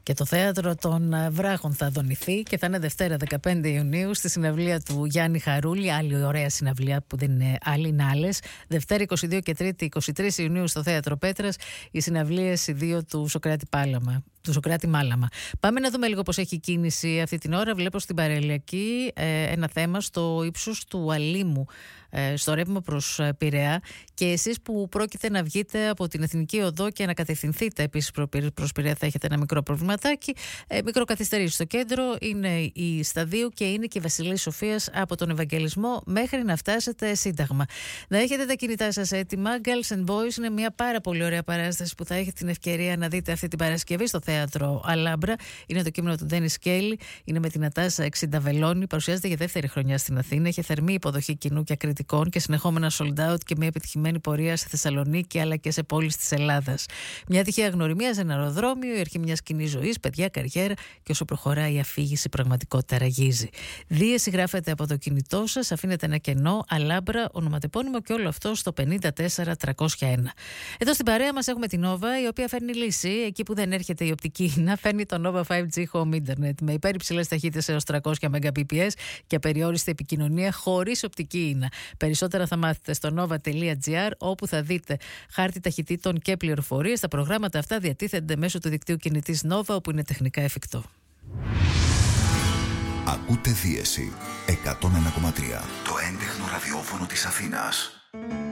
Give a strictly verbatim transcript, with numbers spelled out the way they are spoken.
Και το Θέατρο των Βράχων θα δονηθεί και θα είναι Δευτέρα δεκαπέντε Ιουνίου στη συναυλία του Γιάννη Χαρούλη. Άλλη ωραία συναυλία που δεν είναι άλλη, είναι άλλες. Δευτέρα είκοσι δύο και Τρίτη είκοσι τρεις Ιουνίου στο Θέατρο Πέτρας οι συναυλίες οι δύο του Σοκράτη Πάλαμα. Του Σοκράτη Μάλαμα. Πάμε να δούμε λίγο πώς έχει κίνηση αυτή την ώρα. Βλέπω στην παραλιακή ε, ένα θέμα στο ύψος του Αλήμου, ε, στο ρεύμα προς ε, Πειραιά. Και εσείς που πρόκειται να βγείτε από την Εθνική Οδό και να κατευθυνθείτε επίσης προς Πειραιά, θα έχετε ένα μικρό προβληματάκι. Ε, μικρό καθυστερήσει στο κέντρο. Είναι η Σταδίου και είναι και η Βασιλής Σοφίας από τον Ευαγγελισμό μέχρι να φτάσετε Σύνταγμα. Να έχετε τα κινητά σας έτοιμα. Girls and Boys είναι μια πάρα πολύ ωραία παράσταση που θα έχετε την ευκαιρία να δείτε αυτή την Παρασκευή στο Θέατρο Αλάμπρα. Είναι το κείμενο του Ντένις Σκέλη. Είναι με την Νατάσα Εξινταβελώνη. Παρουσιάζεται για δεύτερη χρονιά στην Αθήνα. Έχει θερμή υποδοχή κοινού και ακριτικών και συνεχόμενα sold out και μια επιτυχημένη πορεία στη Θεσσαλονίκη αλλά και σε πόλεις της Ελλάδας. Μια τυχαία γνωριμία σε ένα αεροδρόμιο, η αρχή μιας κοινής ζωής, παιδιά, καριέρα και όσο προχωράει η αφήγηση, πραγματικότητα ραγίζει. Δίεση γράφετε από το κινητό σας, αφήνετε ένα κενό, Αλάμπρα, ονοματεπώνυμο και όλο αυτό στο πενήντα τέσσερα τριακόσια ένα. Εδώ στην παρέα μας έχουμε την Nova, η οποία φέρνει λύση εκεί που δεν έρχεται η οπτική ίνα. Φέρνει το Nova φάιβ τζι Home Internet με υπέρυψηλές ταχύτητες έως τριακόσια Mbps και απεριόριστη επικοινωνία χωρίς οπτική ίνα. Περισσότερα θα μάθετε στο nova τελεία gr, όπου θα δείτε χάρτη ταχυτήτων και πληροφορίες. Τα προγράμματα αυτά διατίθενται μέσω του δικτύου κινητής Nova, όπου είναι τεχνικά εφικτό. Ακούτε Δίεση εκατόν ένα κόμμα τρία, το έντεχνο ραδιόφωνο της Αθήνας.